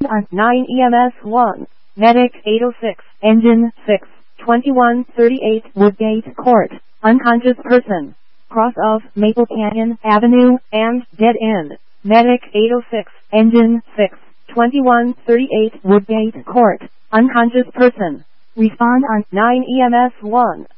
on 9 EMS 1, Medic 806, Engine 6, 2138 Woodgate Court, unconscious person, cross of Maple Canyon Avenue, and dead end. Medic 806, Engine 6, 2138 Woodgate Court, unconscious person. Respond on 9 EMS 1.